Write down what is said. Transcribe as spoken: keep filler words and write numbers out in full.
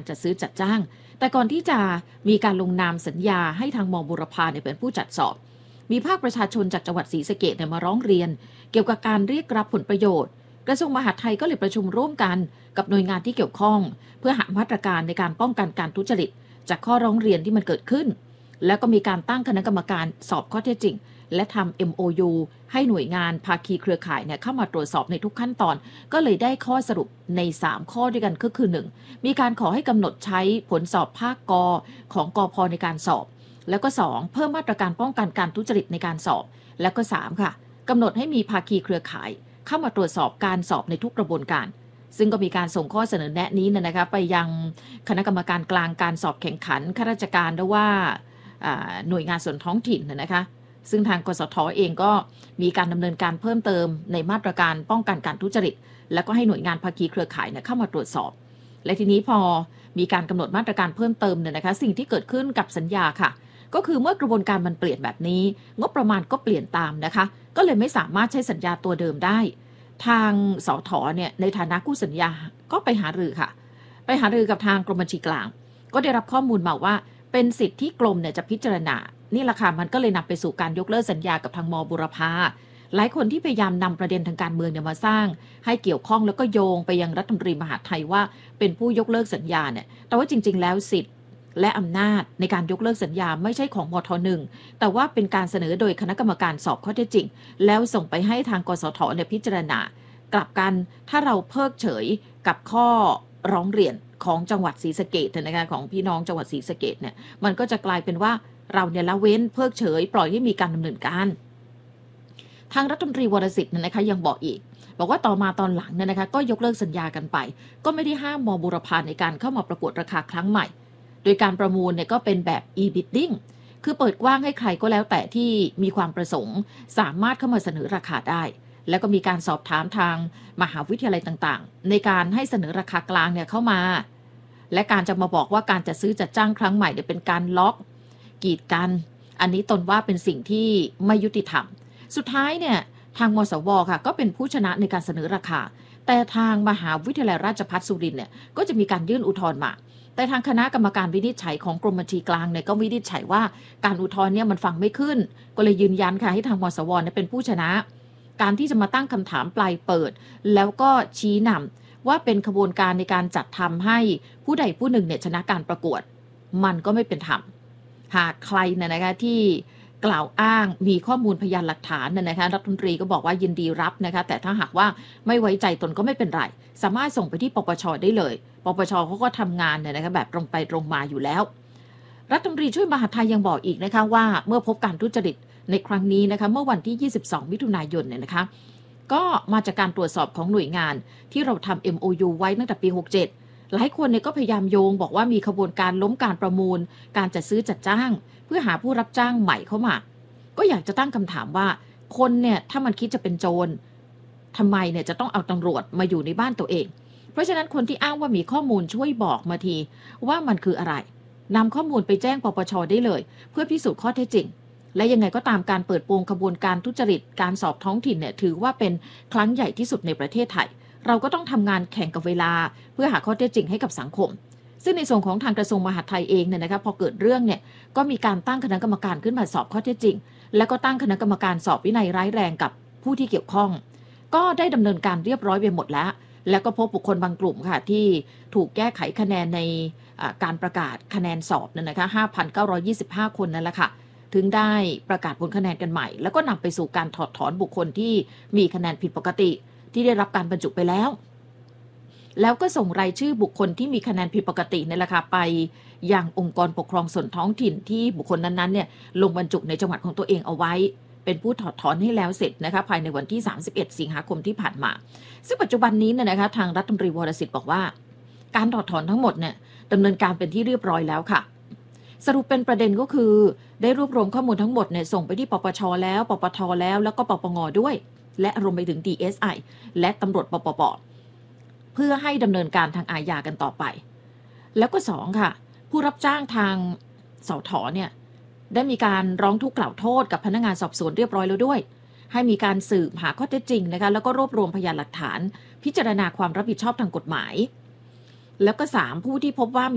จัดซื้อจัดจ้างแต่ก่อนที่จะมีการลงนามสัญญาให้ทางมบุรพาเนี่ยเป็นผู้จัดสอบมีภาคประชาชนจากจังหวัดศรีสะเกษเนี่ยมาร้องเรียนเกี่ยวกับการเรียกรับผลประโยชน์กระทรวงมหาดไทยก็เลยประชุมร่วมกันกับหน่วยงานที่เกี่ยวข้องเพื่อหามาตรการในการป้องกันการทุจริตจากข้อร้องเรียนที่มันเกิดขึ้นแล้วก็มีการตั้งคณะกรรมการสอบข้อเท็จจริงและทำ เอ็ม โอ ยู ให้หน่วยงานภาคีเครือข่ายเนี่ยเข้ามาตรวจสอบในทุกขั้นตอนก็เลยได้ข้อสรุปในสามข้อด้วยกันก็คือหนึ่งมีการขอให้กำหนดใช้ผลสอบภาคกของกพ.ในการสอบแล้วก็สองเพิ่มมาตรการป้องกันการทุจริตในการสอบแล้วก็สามค่ะกำหนดให้มีภาคีเครือข่ายเข้ามาตรวจสอบการสอบในทุกกระบวนการซึ่งก็มีการส่งข้อเสนอแนะนี้นะคะไปยังคณะกรรมการกลางการสอบแข่งขันข้าราชการหรือว่าหน่วยงานส่วนท้องถิ่นนะคะซึ่งทางกสทเองก็มีการดำเนินการเพิ่มเติมในมาตรการป้องกันการทุจริตแล้วก็ให้หน่วยงานภาคีเครือข่ายเนี่ยเข้ามาตรวจสอบและทีนี้พอมีการกำหนดมาตรการเพิ่มเติมเนี่ยนะคะสิ่งที่เกิดขึ้นกับสัญญาค่ะก็คือเมื่อกระบวนการมันเปลี่ยนแบบนี้งบประมาณก็เปลี่ยนตามนะคะก็เลยไม่สามารถใช้สัญญาตัวเดิมได้ทางสทเนี่ยในฐานะคู่สัญญาก็ไปหารือค่ะไปหารือกับทางกรมบัญชีกลางก็ได้รับข้อมูลมาว่าเป็นสิทธิ์ที่กรมเนี่ยจะพิจารณานี่แหละค่ะมันก็เลยนำไปสู่การยกเลิกสัญญากับทางมบุรพาหลายคนที่พยายามนำประเด็นทางการเมืองเนี่ยมาสร้างให้เกี่ยวข้องแล้วก็โยงไปยังรัฐมนตรีมหาดไทยว่าเป็นผู้ยกเลิกสัญญาเนี่ยแต่ว่าจริงๆแล้วสิทธิ์และอำนาจในการยกเลิกสัญญาไม่ใช่ของมทหนึ่งแต่ว่าเป็นการเสนอโดยคณะกรรมการสอบข้อเท็จจริงแล้วส่งไปให้ทางกสทเนี่ยพิจารณากลับกันถ้าเราเพิกเฉยกับข้อร้องเรียนของจังหวัดศรีสะเกษนะคะของพี่น้องจังหวัดศรีสะเกษเนี่ยมันก็จะกลายเป็นว่าเราเนี่ยละเว้นเพิกเฉยปล่อยให้มีการดำเนินการทางรัฐมนตรีวรสิทธิ์นะคะยังบอกอีกบอกว่าต่อมาตอนหลังเนี่ยนะคะก็ยกเลิกสัญญากันไปก็ไม่ได้ห้ามมบุรพาในการเข้ามาประกวดราคาครั้งใหม่โดยการประมูลเนี่ยก็เป็นแบบ e-bidding คือเปิดกว้างให้ใครก็แล้วแต่ที่มีความประสงค์สามารถเข้ามาเสนอราคาได้แล้วก็มีการสอบถามทางมหาวิทยาลัยต่างๆในการให้เสนอราคากลางเนี่ยเข้ามาและการจะมาบอกว่าการจัดซื้อจัดจ้างครั้งใหม่เนี่ยเป็นการล็อกกีดกันอันนี้ตนว่าเป็นสิ่งที่ไม่ยุติธรรมสุดท้ายเนี่ยทางมสวค่ะก็เป็นผู้ชนะในการเสนอราคาแต่ทางมหาวิทยาลัยราชภัฏสุรินทร์เนี่ยก็จะมีการยื่นอุทธรณ์มาแต่ทางคณะกรรมการวินิจฉัยของกรมบัญชีกลางเนี่ยก็วินิจฉัยว่าการอุทธรณ์เนี่ยมันฟังไม่ขึ้นก็เลยยืนยันค่ะให้ทางมสวเนี่ยเป็นผู้ชนะการที่จะมาตั้งคำถามปลายเปิดแล้วก็ชี้นำว่าเป็นขบวนการในการจัดทำให้ผู้ใดผู้หนึ่งเนี่ยชนะการประกวดมันก็ไม่เป็นธรรมหากใครเนี่ยนะคะที่กล่าวอ้างมีข้อมูลพยานหลักฐานเนี่ยนะคะรัฐมนตรีก็บอกว่ายินดีรับนะคะแต่ถ้าหากว่าไม่ไว้ใจตนก็ไม่เป็นไรสามารถส่งไปที่ปปช.ได้เลยปปช.เขาก็ทำงานเนี่ยนะคะแบบตรงไปตรงมาอยู่แล้วรัฐมนตรีช่วยมหาดไทยยังบอกอีกนะคะว่าเมื่อพบการทุจริตในครั้งนี้นะคะเมื่อวันที่ยี่สิบสองมิถุนายนเนี่ยนะคะก็มาจากการตรวจสอบของหน่วยงานที่เราทำ เอ็ม โอ ยู ไว้ตั้งแต่ปีหกเจ็ดหลายคนเนี่ยก็พยายามโยงบอกว่ามีขบวนการล้มการประมูลการจัดซื้อจัดจ้างเพื่อหาผู้รับจ้างใหม่เข้ามาก็อยากจะตั้งคำถามว่าคนเนี่ยถ้ามันคิดจะเป็นโจรทำไมเนี่ยจะต้องเอาตำรวจมาอยู่ในบ้านตัวเองเพราะฉะนั้นคนที่อ้างว่ามีข้อมูลช่วยบอกมาทีว่ามันคืออะไรนำข้อมูลไปแจ้งปปช.ได้เลยเพื่อพิสูจน์ข้อเท็จจริงและยังไงก็ตามการเปิดโปงขบวนการทุจริตการสอบท้องถิ่นเนี่ยถือว่าเป็นครั้งใหญ่ที่สุดในประเทศไทยเราก็ต้องทำงานแข่งกับเวลาเพื่อหาข้อเท็จจริงให้กับสังคมซึ่งในส่วนของทางกระทรวงมหาดไทยเองเนี่ยนะคะพอเกิดเรื่องเนี่ยก็มีการตั้งคณะกรรมการขึ้นมาสอบข้อเท็จจริงแล้วก็ตั้งคณะกรรมการสอบวินัยร้ายแรงกับผู้ที่เกี่ยวข้องก็ได้ดำเนินการเรียบร้อยไปหมดแล้วแล้วก็พบบุคคลบางกลุ่มค่ะที่ถูกแก้ไขคะแนนในการประกาศคะแนนสอบนั่นนะคะ ห้าพันเก้าร้อยยี่สิบห้า คนนั่นแหละค่ะถึงได้ประกาศผลคะแนนกันใหม่แล้วก็นำไปสู่การถอดถอนบุคคลที่มีคะแนนผิดปกติที่ได้รับการบรรจุไปแล้วแล้วก็ส่งรายชื่อบุคคลที่มีคะแนนผิดปกตินี่แหละค่ะไปยังองค์กรปกครองส่วนท้องถิ่นที่บุคคลนั้นๆเนี่ยลงบรรจุในจังหวัดของตัวเองเอาไว้เป็นผู้ถอดถอนให้แล้วเสร็จนะคะภายในวันที่สามสิบเอ็ดสิงหาคมที่ผ่านมาซึ่งปัจจุบันนี้เนี่ยนะคะทางรัฐมนตรีวรสิทธิ์บอกว่าการถอดถอนทั้งหมดเนี่ยดำเนินการเป็นที่เรียบร้อยแล้วค่ะสรุปเป็นประเด็นก็คือได้รวบรวมข้อมูลทั้งหมดเนี่ยส่งไปที่ปปช.แล้วปปท.แล้วแล้วก็ปปง.ด้วยและรวมไปถึง ดี เอส ไอ และตำรวจปปป.เพื่อให้ดำเนินการทางอาญากันต่อไปแล้วก็สองค่ะผู้รับจ้างทางสถ.เนี่ยได้มีการร้องทุกข์กล่าวโทษกับพนักงานสอบสวนเรียบร้อยแล้วด้วยให้มีการสืบหาข้อเท็จจริงนะคะแล้วก็รวบรวมพยานหลักฐานพิจารณาความรับผิดชอบทางกฎหมายแล้วก็สามผู้ที่พบว่า